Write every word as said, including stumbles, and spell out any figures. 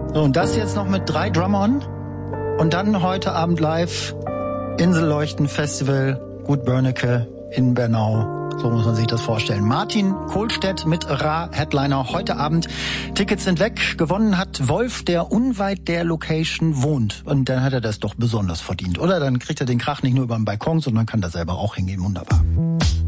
So, und das jetzt noch mit drei Drummern und dann heute Abend live Inselleuchten Festival, Gut Börnecke in Bernau. So muss man sich das vorstellen. Martin Kohlstedt mit Ra Headliner heute Abend. Tickets sind weg. Gewonnen hat Wolf, der unweit der Location wohnt. Und dann hat er das doch besonders verdient, oder? Dann kriegt er den Krach nicht nur über den Balkon, sondern kann da selber auch hingehen. Wunderbar.